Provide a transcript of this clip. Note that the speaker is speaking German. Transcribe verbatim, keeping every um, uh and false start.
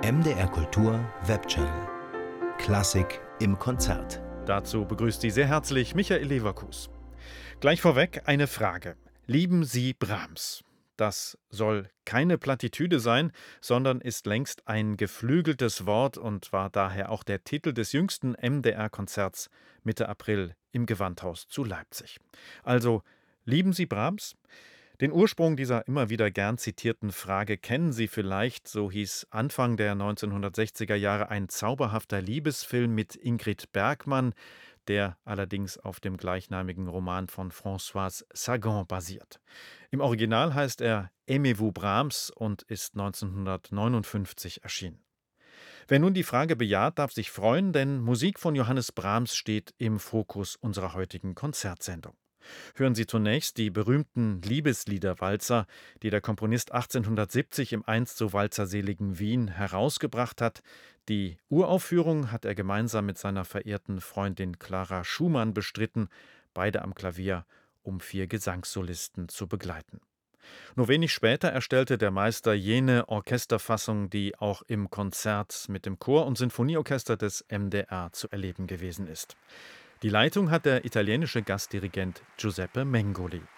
M D R Kultur Webchannel. Klassik im Konzert. Dazu begrüßt Sie sehr herzlich Michael Leverkus. Gleich vorweg eine Frage. Lieben Sie Brahms? Das soll keine Plattitüde sein, sondern ist längst ein geflügeltes Wort und war daher auch der Titel des jüngsten M D R-Konzerts Mitte April im Gewandhaus zu Leipzig. Also, lieben Sie Brahms? Den Ursprung dieser immer wieder gern zitierten Frage kennen Sie vielleicht, so hieß Anfang der neunzehnhundertsechziger Jahre ein zauberhafter Liebesfilm mit Ingrid Bergman, der allerdings auf dem gleichnamigen Roman von Françoise Sagan basiert. Im Original heißt er Aimez-vous Brahms und ist neunzehnhundertneunundfünfzig erschienen. Wer nun die Frage bejaht, darf sich freuen, denn Musik von Johannes Brahms steht im Fokus unserer heutigen Konzertsendung. Hören Sie zunächst die berühmten Liebesliederwalzer, die der Komponist achtzehnhundertsiebzig im einst so walzerseligen Wien herausgebracht hat. Die Uraufführung hat er gemeinsam mit seiner verehrten Freundin Clara Schumann bestritten, beide am Klavier, um vier Gesangssolisten zu begleiten. Nur wenig später erstellte der Meister jene Orchesterfassung, die auch im Konzert mit dem Chor und Sinfonieorchester des M D R zu erleben gewesen ist. Die Leitung hat der italienische Gastdirigent Giuseppe Mengoli.